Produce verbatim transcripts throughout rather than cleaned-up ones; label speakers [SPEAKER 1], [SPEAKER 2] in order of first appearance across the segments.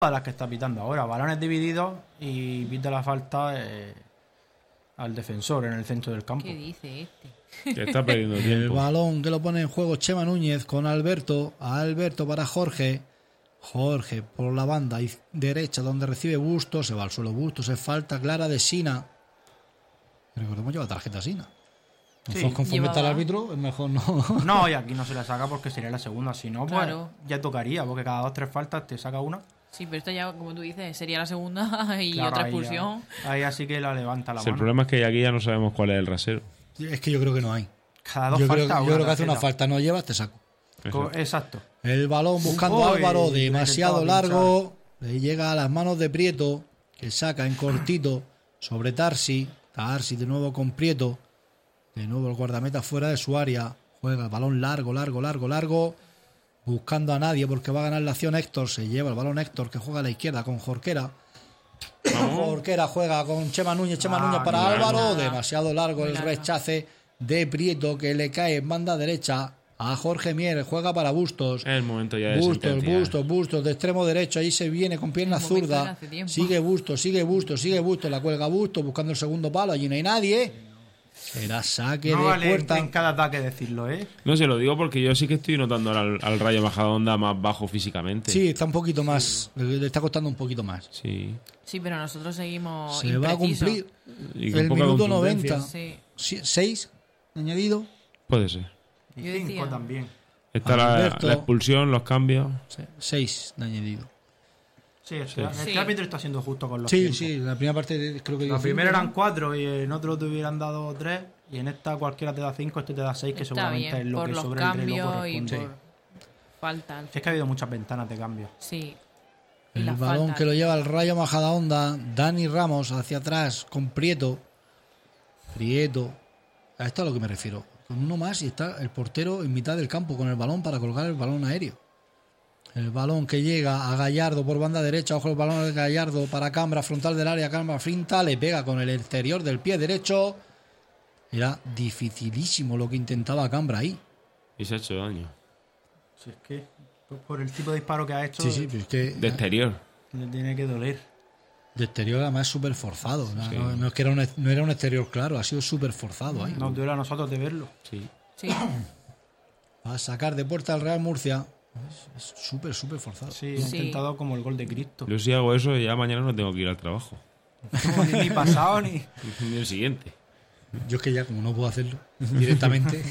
[SPEAKER 1] a las que está pitando ahora. Balones divididos y pita la falta eh, al defensor en el centro del campo.
[SPEAKER 2] ¿Qué dice este?
[SPEAKER 3] Que está perdiendo tiempo.
[SPEAKER 4] El balón que lo pone en juego Chema Núñez con Alberto. Alberto para Jorge. Jorge por la banda derecha donde recibe Bustos. Se va al suelo Bustos. Es falta clara de Sina. Recordemos lleva tarjeta Sina.
[SPEAKER 1] Sí,
[SPEAKER 4] conforme está el árbitro, es mejor no.
[SPEAKER 1] No, y aquí no se la saca porque sería la segunda. Si no, pues
[SPEAKER 2] Claro.
[SPEAKER 1] ya tocaría, porque cada dos tres faltas te saca una.
[SPEAKER 2] Sí, pero esta ya, como tú dices, sería la segunda y
[SPEAKER 1] Claro,
[SPEAKER 2] otra
[SPEAKER 1] ahí
[SPEAKER 2] expulsión.
[SPEAKER 1] ya- Ahí así que la levanta la
[SPEAKER 3] Sí, el
[SPEAKER 1] mano.
[SPEAKER 3] problema es que aquí ya no sabemos cuál es el rasero.
[SPEAKER 4] Es que yo creo que no hay.
[SPEAKER 1] Cada dos
[SPEAKER 4] Yo creo,
[SPEAKER 1] faltas.
[SPEAKER 4] yo
[SPEAKER 1] una
[SPEAKER 4] creo que hace una
[SPEAKER 1] tarjeta.
[SPEAKER 4] falta, no llevas, te saco.
[SPEAKER 1] Co- Exacto.
[SPEAKER 4] El balón buscando
[SPEAKER 1] Uy,
[SPEAKER 4] a Álvaro,
[SPEAKER 1] le
[SPEAKER 4] demasiado
[SPEAKER 1] intentaba
[SPEAKER 4] largo. Le llega a las manos de Prieto, que saca en cortito sobre Tarsi. Tarsi de nuevo con Prieto. De nuevo el guardameta fuera de su área. Juega el balón largo, largo, largo, largo. Buscando a nadie porque va a ganar la acción Héctor. Se lleva el balón Héctor que juega a la izquierda con Jorquera. Jorquera juega con Chema Núñez. Chema
[SPEAKER 1] Ah,
[SPEAKER 4] Núñez para
[SPEAKER 1] muy
[SPEAKER 4] Álvaro.
[SPEAKER 2] larga.
[SPEAKER 4] Demasiado largo
[SPEAKER 2] Muy
[SPEAKER 4] el
[SPEAKER 2] larga.
[SPEAKER 4] rechace de Prieto que le cae en banda derecha a Jorge Mier. Juega para Bustos.
[SPEAKER 3] Es el momento ya de
[SPEAKER 4] Bustos,
[SPEAKER 3] sentenciar.
[SPEAKER 4] Bustos, Bustos, de extremo derecho, ahí se viene con pierna
[SPEAKER 2] El momento
[SPEAKER 4] zurda,
[SPEAKER 2] era hace tiempo.
[SPEAKER 4] sigue Bustos, sigue Bustos, sigue Bustos, la cuelga Bustos, buscando el segundo palo, allí no hay nadie, será saque
[SPEAKER 1] No
[SPEAKER 4] de
[SPEAKER 1] vale
[SPEAKER 4] puerta.
[SPEAKER 1] en cada ataque decirlo, ¿eh?
[SPEAKER 3] No se lo digo porque yo sí que estoy notando al, al Rayo Majadahonda más bajo físicamente.
[SPEAKER 4] Sí, está un poquito más, le, le está costando un poquito más.
[SPEAKER 3] Sí.
[SPEAKER 2] Sí, pero nosotros seguimos.
[SPEAKER 4] Se va a
[SPEAKER 2] imprecisos.
[SPEAKER 4] cumplir
[SPEAKER 3] Y con
[SPEAKER 4] el
[SPEAKER 3] poca
[SPEAKER 4] minuto
[SPEAKER 3] contundencia.
[SPEAKER 4] noventa,
[SPEAKER 2] Sí.
[SPEAKER 4] Sí, seis añadido,
[SPEAKER 3] Puede ser.
[SPEAKER 1] Y
[SPEAKER 2] Yo
[SPEAKER 1] cinco
[SPEAKER 2] decía-
[SPEAKER 1] también.
[SPEAKER 3] Está la,
[SPEAKER 4] Alberto.
[SPEAKER 3] la expulsión, los cambios.
[SPEAKER 4] sí, seis de añadido.
[SPEAKER 1] Sí, o
[SPEAKER 3] Sí.
[SPEAKER 1] sea,
[SPEAKER 2] Sí.
[SPEAKER 1] este árbitro está siendo justo con los
[SPEAKER 4] Sí,
[SPEAKER 1] tiempos.
[SPEAKER 4] sí, la primera parte de- creo que
[SPEAKER 1] La
[SPEAKER 4] dio
[SPEAKER 1] primera
[SPEAKER 4] cinco,
[SPEAKER 1] eran
[SPEAKER 4] ¿no?
[SPEAKER 1] cuatro y en otro te hubieran dado tres. Y en esta cualquiera te da cinco, este te da seis, que
[SPEAKER 2] Está
[SPEAKER 1] seguramente
[SPEAKER 2] bien,
[SPEAKER 1] es lo
[SPEAKER 2] por
[SPEAKER 1] que
[SPEAKER 2] los
[SPEAKER 1] sobre el reloj
[SPEAKER 2] cambios y
[SPEAKER 1] corresponde.
[SPEAKER 2] por falta. al
[SPEAKER 1] Es que ha habido muchas ventanas de cambio.
[SPEAKER 2] Sí. Y
[SPEAKER 4] El
[SPEAKER 2] las
[SPEAKER 4] balón
[SPEAKER 2] faltas.
[SPEAKER 4] que lo lleva el Rayo Majadahonda, Dani Ramos hacia atrás con Prieto. Prieto, a esto es a lo que me refiero. Con uno más y está el portero en mitad del campo con el balón para colgar el balón aéreo. El balón que llega a Gallardo por banda derecha, ojo el balón de Gallardo para Cambra, frontal del área, Cambra finta, le pega con el exterior del pie derecho. Era dificilísimo lo que intentaba Cambra ahí.
[SPEAKER 3] Y se ha hecho daño.
[SPEAKER 1] Si es que pues, por el tipo de disparo que ha hecho,
[SPEAKER 4] Sí, sí, pero es que
[SPEAKER 3] De exterior.
[SPEAKER 1] le tiene que doler.
[SPEAKER 4] de exterior además súper forzado. No,
[SPEAKER 3] Sí.
[SPEAKER 4] no- no es que era un, no era un exterior claro, ha sido súper forzado ahí.
[SPEAKER 1] Nos duele a nosotros de verlo.
[SPEAKER 3] Sí.
[SPEAKER 2] Sí.
[SPEAKER 4] Va a sacar de puerta al Real Murcia. Es es súper, súper forzado.
[SPEAKER 1] Sí, ha
[SPEAKER 2] Sí.
[SPEAKER 1] intentado como el gol de Cristo.
[SPEAKER 3] Yo si hago eso, ya mañana no tengo que ir al trabajo.
[SPEAKER 1] No, ni, ni pasado ni.
[SPEAKER 3] Ni el siguiente.
[SPEAKER 4] Yo es que ya, como no puedo hacerlo directamente.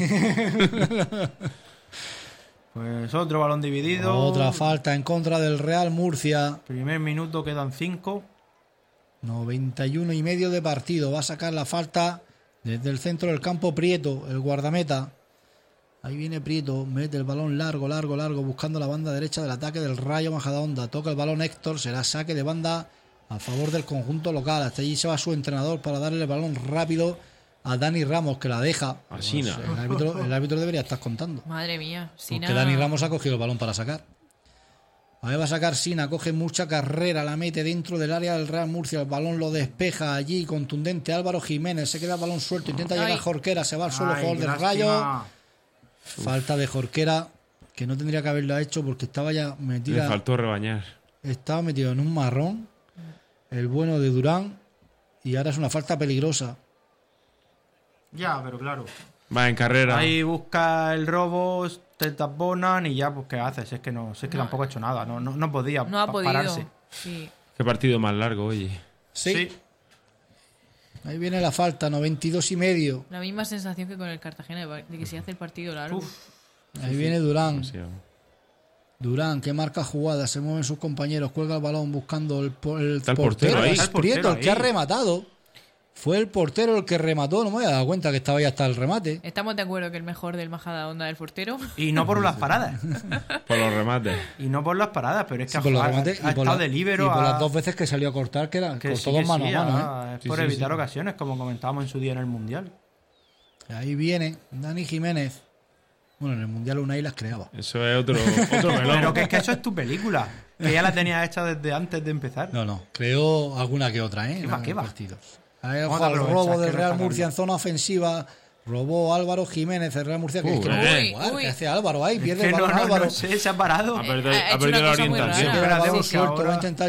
[SPEAKER 1] Pues otro balón dividido.
[SPEAKER 4] Otra falta en contra del Real Murcia.
[SPEAKER 1] Primer minuto, quedan cinco.
[SPEAKER 4] noventa y uno y medio de partido. Va a sacar la falta desde el centro del campo Prieto, el guardameta. Ahí viene Prieto, mete el balón largo, largo, largo, buscando la banda derecha del ataque del Rayo Majadahonda. Toca el balón Héctor, será saque de banda a favor del conjunto local. Hasta allí se va su entrenador para darle el balón rápido a Dani Ramos, que la deja.
[SPEAKER 3] Así
[SPEAKER 4] Pues,
[SPEAKER 3] nada.
[SPEAKER 4] el, árbitro, el árbitro debería estar contando.
[SPEAKER 2] Madre mía. Sina...
[SPEAKER 4] Porque Dani Ramos ha cogido el balón para sacar. Ahí va a sacar Sina, coge mucha carrera, la mete dentro del área del Real Murcia, el balón lo despeja allí, contundente Álvaro Jiménez, se queda el balón suelto, intenta
[SPEAKER 2] Ay.
[SPEAKER 4] llegar Jorquera, se va al suelo,
[SPEAKER 1] Ay,
[SPEAKER 4] gol
[SPEAKER 1] qué
[SPEAKER 4] del
[SPEAKER 1] lástima.
[SPEAKER 4] Rayo. Falta de Jorquera, que no tendría que haberlo hecho porque estaba ya
[SPEAKER 3] Le
[SPEAKER 4] metida,
[SPEAKER 3] faltó rebañar.
[SPEAKER 4] estaba metido en un marrón, el bueno de Durán, y ahora es una falta peligrosa.
[SPEAKER 1] Ya, pero claro.
[SPEAKER 3] Va en carrera.
[SPEAKER 1] Ahí busca el robo, te taponan y ya, pues ¿qué haces? Es que no, si es que
[SPEAKER 2] No.
[SPEAKER 1] tampoco ha hecho nada. No, no, no podía
[SPEAKER 2] No ha
[SPEAKER 1] pa-
[SPEAKER 2] podido.
[SPEAKER 1] pararse.
[SPEAKER 2] Sí.
[SPEAKER 3] Qué partido más largo, oye.
[SPEAKER 4] Sí, ahí viene la falta, noventa y dos y medio.
[SPEAKER 2] La misma sensación que con el Cartagena, de que se hace el partido largo.
[SPEAKER 1] Uf.
[SPEAKER 4] Ahí viene Durán.
[SPEAKER 3] Demasiado.
[SPEAKER 4] Durán, que marca jugada, se mueven sus compañeros, cuelga el balón buscando el, po- el
[SPEAKER 3] Está el portero ahí.
[SPEAKER 4] Es
[SPEAKER 1] Está el portero
[SPEAKER 4] Prieto, el que
[SPEAKER 1] ahí.
[SPEAKER 4] ha rematado. Fue el portero el que remató, no me había dado cuenta que estaba ahí hasta el remate.
[SPEAKER 2] ¿Estamos de acuerdo que el mejor del Majadahonda es el portero?
[SPEAKER 1] Y no por las paradas.
[SPEAKER 3] Por los remates.
[SPEAKER 1] Y no por las paradas, pero es que
[SPEAKER 4] Sí, por los
[SPEAKER 1] ha,
[SPEAKER 4] remates
[SPEAKER 1] ha
[SPEAKER 4] y por,
[SPEAKER 1] estado
[SPEAKER 4] la-
[SPEAKER 1] de líbero.
[SPEAKER 4] y por
[SPEAKER 1] a-
[SPEAKER 4] las dos veces que salió a cortar, que era
[SPEAKER 1] que
[SPEAKER 4] por
[SPEAKER 1] sí,
[SPEAKER 4] todos
[SPEAKER 1] que
[SPEAKER 4] mano
[SPEAKER 1] sí,
[SPEAKER 4] a mano.
[SPEAKER 1] ah,
[SPEAKER 4] ¿eh?
[SPEAKER 1] Es
[SPEAKER 3] Sí,
[SPEAKER 1] por
[SPEAKER 3] sí,
[SPEAKER 1] evitar
[SPEAKER 3] sí.
[SPEAKER 1] ocasiones, como comentábamos en su día en el Mundial.
[SPEAKER 4] Ahí viene Dani Jiménez. Bueno, en el Mundial Unai las creaba.
[SPEAKER 3] Eso es otro, otro melón.
[SPEAKER 1] Pero que es que eso es tu película. Que ya la tenías hecha desde antes de empezar.
[SPEAKER 4] No, no, creó alguna que otra, ¿eh?
[SPEAKER 1] ¿Qué
[SPEAKER 4] En
[SPEAKER 1] va,
[SPEAKER 4] los
[SPEAKER 1] qué va?
[SPEAKER 4] partidos. Ahí
[SPEAKER 1] ¿Cómo
[SPEAKER 4] ojo
[SPEAKER 1] te
[SPEAKER 4] al
[SPEAKER 1] aprovechas
[SPEAKER 4] robo
[SPEAKER 1] que
[SPEAKER 4] del
[SPEAKER 1] no
[SPEAKER 4] Real
[SPEAKER 1] está
[SPEAKER 4] Murcia en
[SPEAKER 1] Carlos?
[SPEAKER 4] zona ofensiva. Robó Álvaro Jiménez, el Real Murcia. Que,
[SPEAKER 3] Uy,
[SPEAKER 4] que no
[SPEAKER 3] eh.
[SPEAKER 4] puede jugar.
[SPEAKER 2] Uy.
[SPEAKER 4] ¿Qué hace Álvaro ahí? Pierde
[SPEAKER 1] Que
[SPEAKER 4] el
[SPEAKER 1] no,
[SPEAKER 4] balón
[SPEAKER 1] no,
[SPEAKER 4] Álvaro.
[SPEAKER 1] no sé, se ha parado.
[SPEAKER 3] Ha perdido,
[SPEAKER 2] ha
[SPEAKER 3] ha
[SPEAKER 2] hecho
[SPEAKER 3] perdido
[SPEAKER 2] una
[SPEAKER 3] la
[SPEAKER 2] cosa muy
[SPEAKER 3] orientación.
[SPEAKER 2] rara.
[SPEAKER 4] Pierde el
[SPEAKER 1] Espérate,
[SPEAKER 4] balón
[SPEAKER 1] que
[SPEAKER 4] suelto,
[SPEAKER 1] ahora-
[SPEAKER 4] va a intentar